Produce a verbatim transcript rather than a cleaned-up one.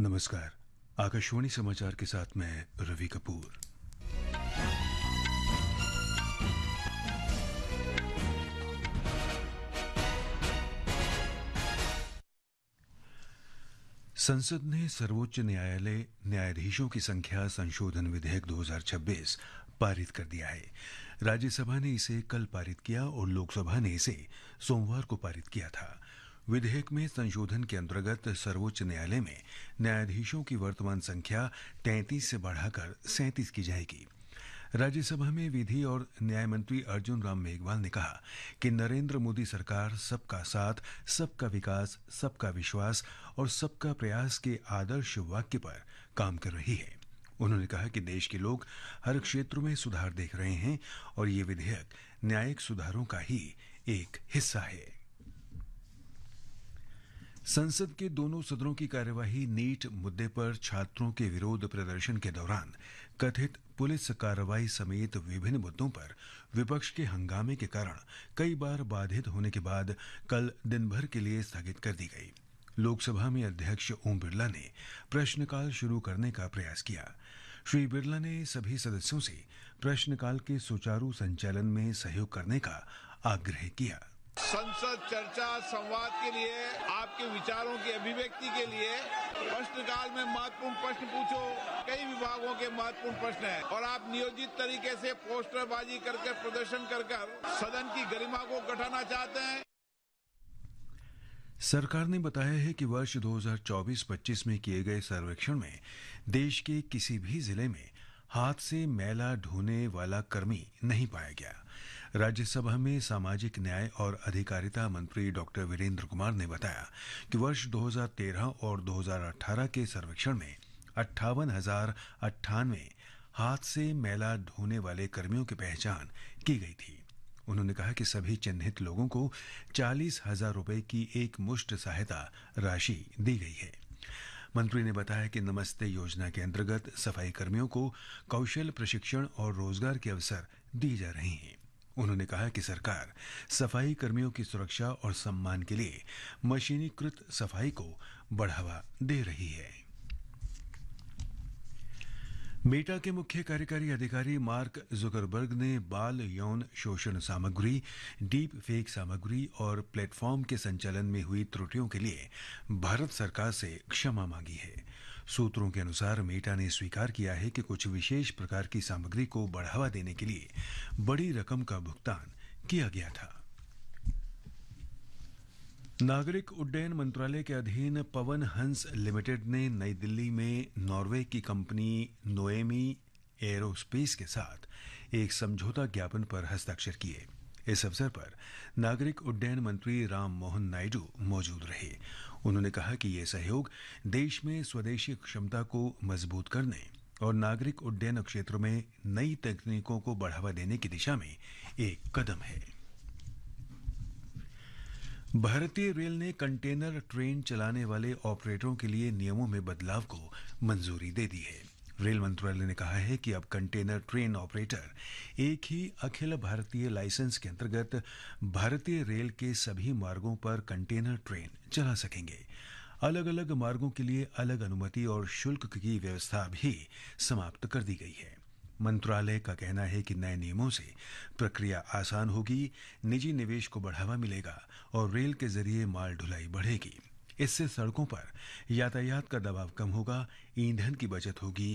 नमस्कार। आकाशवाणी समाचार के साथ मैं रवि कपूर। संसद ने सर्वोच्च न्यायालय न्यायाधीशों की संख्या संशोधन विधेयक दो हज़ार छब्बीस पारित कर दिया है। राज्यसभा ने इसे कल पारित किया और लोकसभा ने इसे सोमवार को पारित किया था। विधेयक में संशोधन के अंतर्गत सर्वोच्च न्यायालय में न्यायाधीशों की वर्तमान संख्या तैंतीस से बढ़ाकर सैंतीस की जाएगी। राज्यसभा में विधि और न्याय मंत्री अर्जुन राम मेघवाल ने कहा कि नरेंद्र मोदी सरकार सबका साथ, सबका विकास, सबका विश्वास और सबका प्रयास के आदर्श वाक्य पर काम कर रही है। उन्होंने कहा कि देश के लोग हर क्षेत्र में सुधार देख रहे हैं और ये विधेयक न्यायिक सुधारों का ही एक हिस्सा है। संसद के दोनों सदनों की कार्यवाही नीट मुद्दे पर छात्रों के विरोध प्रदर्शन के दौरान कथित पुलिस कार्रवाई समेत विभिन्न मुद्दों पर विपक्ष के हंगामे के कारण कई बार बाधित होने के बाद कल दिन भर के लिए स्थगित कर दी गई। लोकसभा में अध्यक्ष ओम बिरला ने प्रश्नकाल शुरू करने का प्रयास किया। श्री बिरला ने सभी सदस्यों से प्रश्नकाल के सुचारू संचालन में सहयोग करने का आग्रह किया। संसद चर्चा संवाद के लिए, आपके विचारों की अभिव्यक्ति के लिए प्रश्नकाल में महत्वपूर्ण प्रश्न पूछो। कई विभागों के महत्वपूर्ण प्रश्न हैं और आप नियोजित तरीके से पोस्टरबाजी करके प्रदर्शन कर कर सदन की गरिमा को घटाना चाहते हैं। सरकार ने बताया है कि वर्ष दो हज़ार चौबीस पच्चीस में किए गए सर्वेक्षण में देश के किसी भी जिले में हाथ से मैला ढोने वाला कर्मी नहीं पाया गया। राज्यसभा में सामाजिक न्याय और अधिकारिता मंत्री डॉक्टर वीरेंद्र कुमार ने बताया कि वर्ष दो हज़ार तेरह और दो हज़ार अठारह के सर्वेक्षण में अट्ठावन हजार अट्ठानवे हाथ से मैला ढोने वाले कर्मियों की पहचान की गई थी। उन्होंने कहा कि सभी चिन्हित लोगों को चालीस हजार रुपए की एक मुश्त सहायता राशि दी गई है। मंत्री ने बताया कि नमस्ते योजना के अंतर्गत सफाई कर्मियों को कौशल प्रशिक्षण और रोजगार के अवसर दिए जा रहे हैं। उन्होंने कहा कि सरकार सफाई कर्मियों की सुरक्षा और सम्मान के लिए मशीनीकृत सफाई को बढ़ावा दे रही है। मेटा के मुख्य कार्यकारी अधिकारी मार्क जुकरबर्ग ने बाल यौन शोषण सामग्री, डीप फेक सामग्री और प्लेटफॉर्म के संचालन में हुई त्रुटियों के लिए भारत सरकार से क्षमा मांगी है। सूत्रों के अनुसार मेटा ने स्वीकार किया है कि कुछ विशेष प्रकार की सामग्री को बढ़ावा देने के लिए बड़ी रकम का भुगतान किया गया था। नागरिक उड्डयन मंत्रालय के अधीन पवन हंस लिमिटेड ने नई दिल्ली में नॉर्वे की कंपनी नोएमी एरोस्पेस के साथ एक समझौता ज्ञापन पर हस्ताक्षर किए। इस अवसर पर नागरिक उड्डयन मंत्री राम मोहन नायडू मौजूद रहे। उन्होंने कहा कि ये सहयोग देश में स्वदेशी क्षमता को मजबूत करने और नागरिक उड्डयन क्षेत्र में नई तकनीकों को बढ़ावा देने की दिशा में एक कदम है। भारतीय रेल ने कंटेनर ट्रेन चलाने वाले ऑपरेटरों के लिए नियमों में बदलाव को मंजूरी दे दी है। रेल मंत्रालय ने कहा है कि अब कंटेनर ट्रेन ऑपरेटर एक ही अखिल भारतीय लाइसेंस के अंतर्गत भारतीय रेल के सभी मार्गों पर कंटेनर ट्रेन चला सकेंगे। अलग अलग मार्गों के लिए अलग अनुमति और शुल्क की व्यवस्था भी समाप्त कर दी गई है। मंत्रालय का कहना है कि नए नियमों से प्रक्रिया आसान होगी, निजी निवेश को बढ़ावा मिलेगा और रेल के जरिए माल ढुलाई बढ़ेगी। इससे सड़कों पर यातायात का दबाव कम होगा, ईंधन की बचत होगी